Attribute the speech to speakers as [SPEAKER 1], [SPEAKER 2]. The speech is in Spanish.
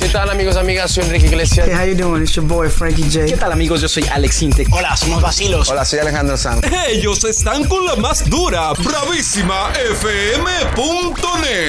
[SPEAKER 1] ¿Qué tal, amigos, amigas? Soy Enrique Iglesias.
[SPEAKER 2] Hey, how you doing? It's your boy Frankie J.
[SPEAKER 3] ¿Qué tal, amigos? Yo soy Alex Intec.
[SPEAKER 4] Hola, somos Vacilos.
[SPEAKER 5] Hola, soy Alejandro Sanz.
[SPEAKER 6] Ellos están con la más dura, bravísima FM.net.